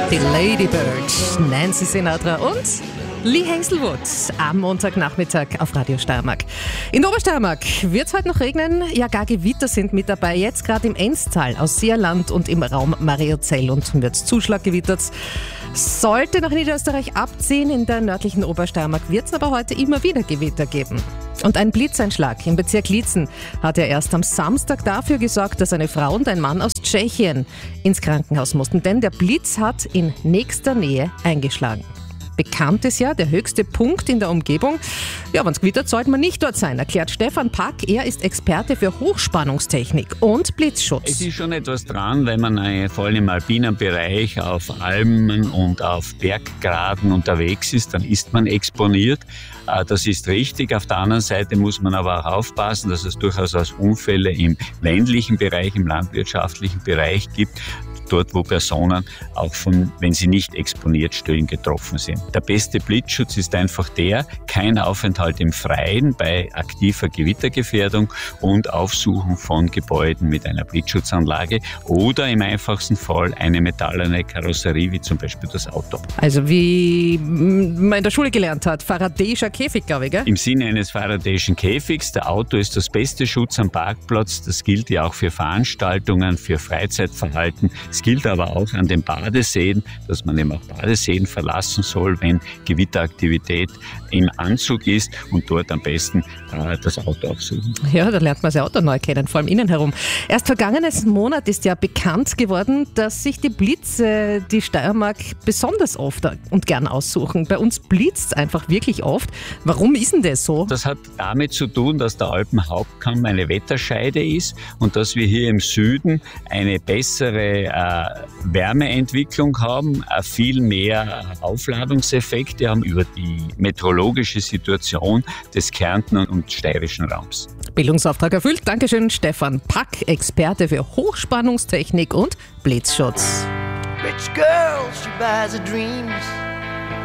Die Ladybird, Nancy Sinatra und Lee Hazelwood am Montagnachmittag auf Radio Steiermark. In Obersteiermark wird es heute noch regnen. Ja, gar Gewitter sind mit dabei. Jetzt gerade im Enztal, aus Sierland und im Raum Mariazell und wird Zuschlag gewittert. Sollte nach Niederösterreich abziehen. In der nördlichen Obersteiermark wird es aber heute immer wieder Gewitter geben. Und ein Blitzeinschlag im Bezirk Liezen hat ja erst am Samstag dafür gesorgt, dass eine Frau und ein Mann aus Tschechien ins Krankenhaus mussten. Denn der Blitz hat in nächster Nähe eingeschlagen. Bekannt ist ja der höchste Punkt in der Umgebung. Ja, wenn es gewittert, sollte man nicht dort sein, erklärt Stefan Pack. Er ist Experte für Hochspannungstechnik und Blitzschutz. Es ist schon etwas dran, wenn man vor allem im alpinen Bereich auf Almen und auf Berggraden unterwegs ist, dann ist man exponiert. Das ist richtig. Auf der anderen Seite muss man aber auch aufpassen, dass es durchaus Unfälle im ländlichen Bereich, im landwirtschaftlichen Bereich gibt. Dort, wo Personen auch wenn sie nicht exponiert stehen, getroffen sind. Der beste Blitzschutz ist einfach kein Aufenthalt im Freien bei aktiver Gewittergefährdung und Aufsuchen von Gebäuden mit einer Blitzschutzanlage oder im einfachsten Fall eine metallene Karosserie, wie zum Beispiel das Auto. Also wie man in der Schule gelernt hat, Faradayischer Käfig, glaube ich, gell? Im Sinne eines Faradayischen Käfigs. Der Auto ist das beste Schutz am Parkplatz. Das gilt ja auch für Veranstaltungen, für Freizeitverhalten. Es gilt aber auch an den Badeseen, dass man eben auch Badeseen verlassen soll, wenn Gewitteraktivität im Anzug ist und dort am besten das Auto aufsuchen. Ja, da lernt man das Auto neu kennen, vor allem innen herum. Erst vergangenes Monat ist ja bekannt geworden, dass sich die Blitze die Steiermark besonders oft und gern aussuchen. Bei uns blitzt es einfach wirklich oft. Warum ist denn das so? Das hat damit zu tun, dass der Alpenhauptkamm eine Wetterscheide ist und dass wir hier im Süden eine bessere Wärmeentwicklung haben, viel mehr Aufladungseffekte haben über die meteorologische Situation des Kärnten und steirischen Raums. Bildungsauftrag erfüllt. Dankeschön, Stefan Pack, Experte für Hochspannungstechnik und Blitzschutz. Rich girl, she buys her dreams.